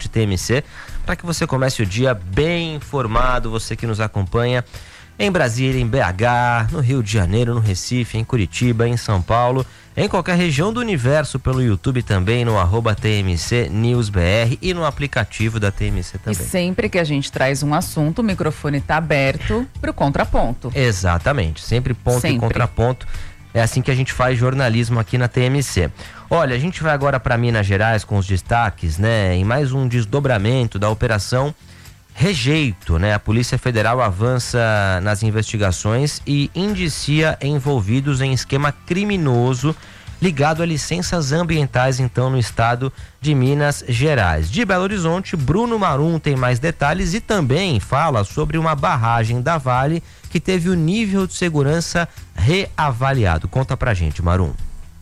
TMC, para que você comece o dia bem informado, você que nos acompanha em Brasília, em BH, no Rio de Janeiro, no Recife, em Curitiba, em São Paulo, em qualquer região do universo, pelo YouTube também, no @TMC News BR e no aplicativo da TMC também. E sempre que a gente traz um assunto, o microfone está aberto para o contraponto. Exatamente, sempre ponto e contraponto. É assim que a gente faz jornalismo aqui na TMC. Olha, a gente vai agora para Minas Gerais com os destaques, né? Em mais um desdobramento da Operação Rejeito, né? A Polícia Federal avança nas investigações e indicia envolvidos em esquema criminoso ligado a licenças ambientais, então, no estado de Minas Gerais. De Belo Horizonte, Bruno Marum tem mais detalhes e também fala sobre uma barragem da Vale que teve o nível de segurança reavaliado. Conta pra gente, Marum.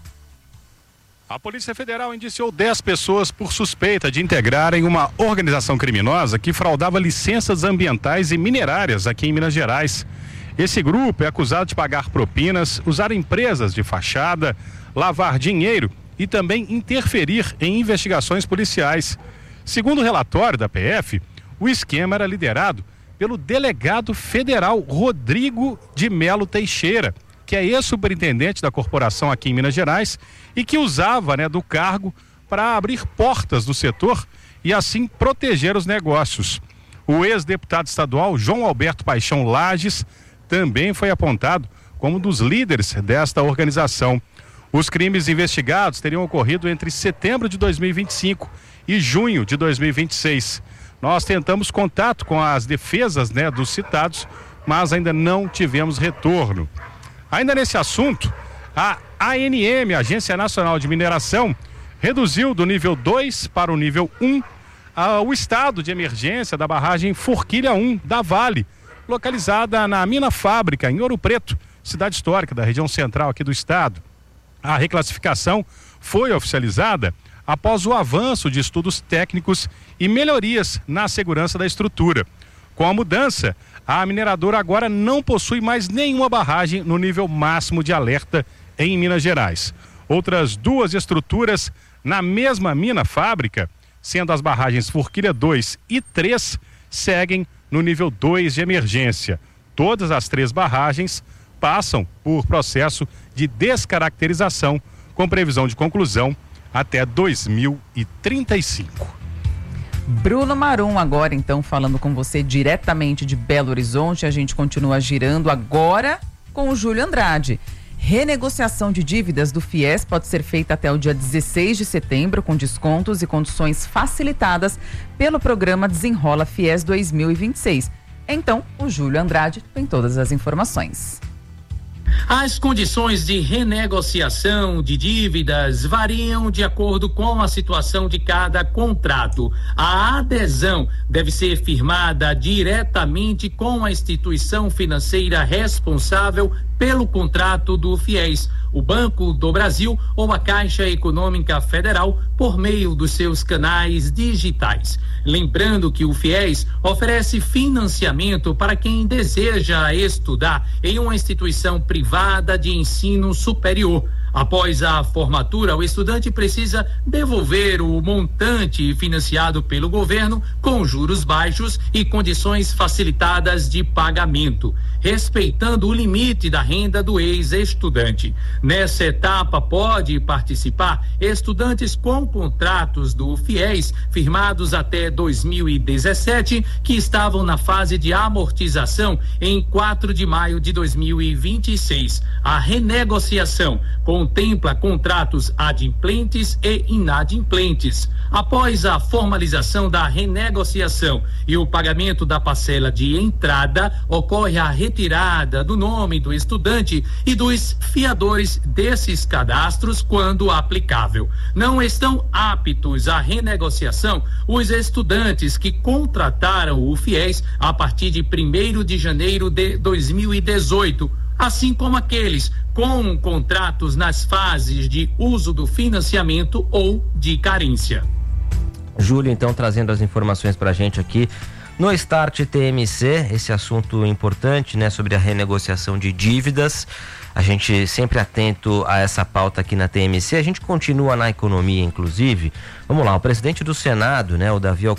A Polícia Federal indiciou 10 pessoas por suspeita de integrarem uma organização criminosa que fraudava licenças ambientais e minerárias aqui em Minas Gerais. Esse grupo é acusado de pagar propinas, usar empresas de fachada, lavar dinheiro e também interferir em investigações policiais. Segundo o relatório da PF, o esquema era liderado pelo delegado federal Rodrigo de Melo Teixeira, que é ex-superintendente da corporação aqui em Minas Gerais e que usava, do cargo para abrir portas do setor e assim proteger os negócios. O ex-deputado estadual João Alberto Paixão Lages também foi apontado como um dos líderes desta organização. Os crimes investigados teriam ocorrido entre setembro de 2025 e junho de 2026. Nós tentamos contato com as defesas, dos citados, mas ainda não tivemos retorno. Ainda nesse assunto, a ANM, Agência Nacional de Mineração, reduziu do nível 2 para o nível 1 o estado de emergência da barragem Forquilha 1 da Vale, localizada na Mina Fábrica, em Ouro Preto, cidade histórica da região central aqui do estado. A reclassificação foi oficializada após o avanço de estudos técnicos e melhorias na segurança da estrutura. Com a mudança, a mineradora agora não possui mais nenhuma barragem no nível máximo de alerta em Minas Gerais. Outras 2 estruturas na mesma mina fábrica, sendo as barragens Forquilha 2 e 3, seguem no nível 2 de emergência. Todas as 3 barragens passam por processo de descaracterização, com previsão de conclusão até 2035. Bruno Marum agora, então, falando com você diretamente de Belo Horizonte. A gente continua girando agora com o Júlio Andrade. Renegociação de dívidas do FIES pode ser feita até o dia 16 de setembro, com descontos e condições facilitadas pelo programa Desenrola FIES 2026. Então, o Júlio Andrade tem todas as informações. As condições de renegociação de dívidas variam de acordo com a situação de cada contrato. A adesão deve ser firmada diretamente com a instituição financeira responsável pelo contrato do FIES, o Banco do Brasil ou a Caixa Econômica Federal, por meio dos seus canais digitais. Lembrando que o FIES oferece financiamento para quem deseja estudar em uma instituição privada de ensino superior. Após a formatura, o estudante precisa devolver o montante financiado pelo governo com juros baixos e condições facilitadas de pagamento, respeitando o limite da renda do ex-estudante. Nessa etapa, pode participar estudantes com contratos do FIES firmados até 2017, que estavam na fase de amortização em 4 de maio de 2026. A renegociação contempla contratos adimplentes e inadimplentes. Após a formalização da renegociação e o pagamento da parcela de entrada, ocorre a retirada do nome do estudante e dos fiadores desses cadastros quando aplicável. Não estão aptos à renegociação os estudantes que contrataram o FIES a partir de 1º de janeiro de 2018, assim como aqueles com contratos nas fases de uso do financiamento ou de carência. Júlio, então, trazendo as informações pra gente aqui No Start TMC, esse assunto importante, né, sobre a renegociação de dívidas. A gente sempre atento a essa pauta aqui na TMC. A gente continua na economia, inclusive. Vamos lá, o presidente do Senado, né, o Davi